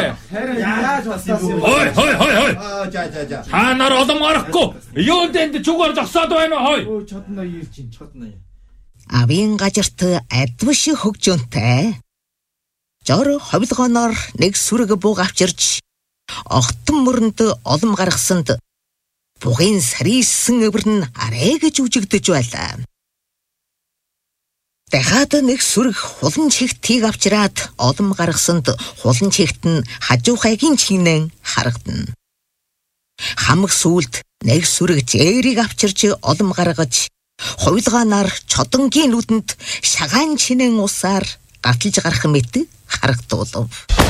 Яаж болсон юм? Хой. За. Та нар олон гарахгүй. Юунд энд чугаар зогсоод байна уу? Хой. Чадна ирж ин чадна. Авийн газарт адвш хөгжөнтэй. Жор ховлгоноор нэг сүрэг буг авчирч огтон мөрөнд олом гаргасанд бугын сарийсэн өвөрн арай гэж үжигдэж байлаа. Дахиад нэг сүрэг хулан чихтийг авчираад олом гаргасанд хулан чихт нь хажуухайгийн чинэн харагдана. Хамаг сүлд нэг сүрэг зээрийг авчирч олом гаргаж хувилгаанаар чодонгийн нүдэнд шагаан чинэн усаар гаталж гарах мэт харагдуулав.